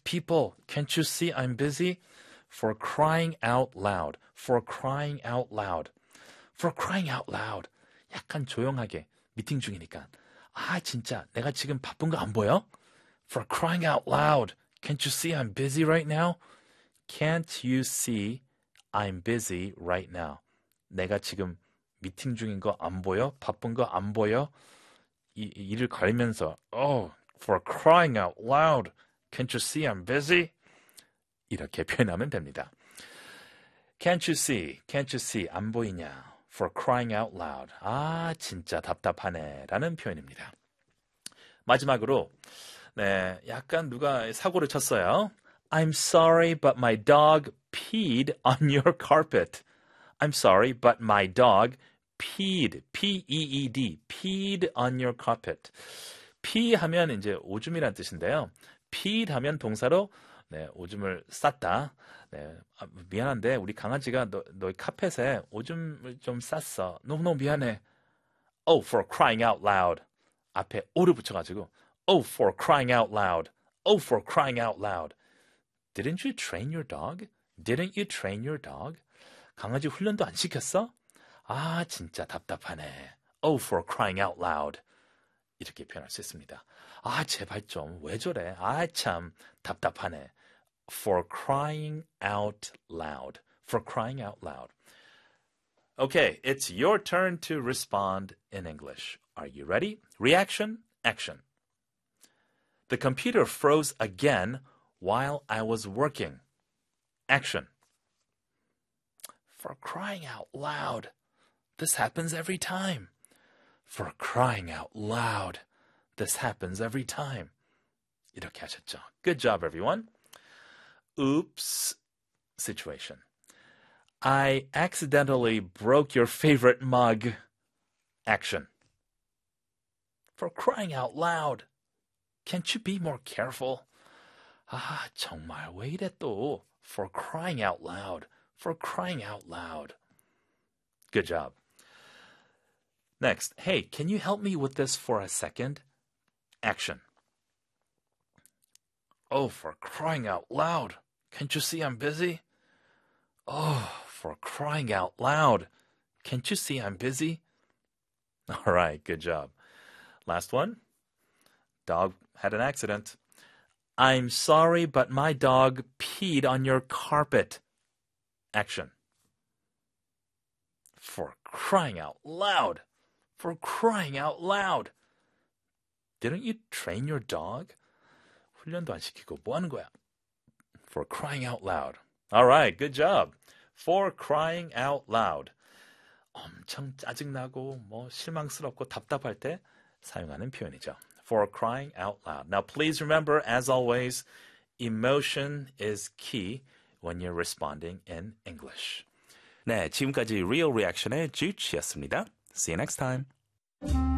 people, can't you see I'm busy? For crying out loud. For crying out loud. For crying out loud. 약간 조용하게 미팅 중이니까. 아, 진짜 내가 지금 바쁜 거 안 보여? For crying out loud. Can't you see I'm busy right now? Can't you see I'm busy right now? 내가 지금 미팅 중인 거 안 보여? 바쁜 거 안 보여? 이를 가리면서 Oh, for crying out loud. Can't you see I'm busy? 이렇게 표현하면 됩니다. Can't you see? Can't you see? 안 보이냐? For crying out loud. 아, 진짜 답답하네. 라는 표현입니다. 마지막으로 네, 약간 누가 사고를 쳤어요. I'm sorry, but my dog peed on your carpet. I'm sorry, but my dog peed, P-E-E-D, peed on your carpet. pee 하면 이제 오줌이란 뜻인데요. peed 하면 동사로 네, 오줌을 쌌다. 네, 미안한데 우리 강아지가 너희 카펫에 오줌을 좀 쌌어. 너무너무 미안해. Oh, for crying out loud. 앞에 o를 붙여가지고 Oh, for crying out loud. Oh, for crying out loud. Didn't you train your dog? Didn't you train your dog? 강아지 훈련도 안 시켰어? 아, 진짜 답답하네. Oh, for crying out loud. 이렇게 표현할 수 있습니다. 아, 제발 좀 왜 저래? 아, 참 답답하네. For crying out loud. For crying out loud. Okay, it's your turn to respond in English. Are you ready? Reaction, action. The computer froze again while I was working. Action. For crying out loud. This happens every time. For crying out loud. This happens every time. 이렇게 하셨죠. Good job, everyone. Oops situation. I accidentally broke your favorite mug. Action. For crying out loud. Can't you be more careful? 아, 정말 왜 이래 또. For crying out loud. For crying out loud. Good job. Next. Hey, can you help me with this for a second? Action. Oh, for crying out loud. Can't you see I'm busy? Oh, for crying out loud. Can't you see I'm busy? All right, good job. Last one. Dog had an accident. I'm sorry, but my dog peed on your carpet. Action. For crying out loud. For crying out loud. Didn't you train your dog? 훈련도 안 시키고 뭐 하는 거야? For crying out loud. All right, good job. For crying out loud. 엄청 짜증나고 뭐 실망스럽고 답답할 때 사용하는 표현이죠. For crying out loud. Now, please remember, as always, emotion is key when you're responding in English. 네, 지금까지 Real Reaction의 주치였습니다. See you next time.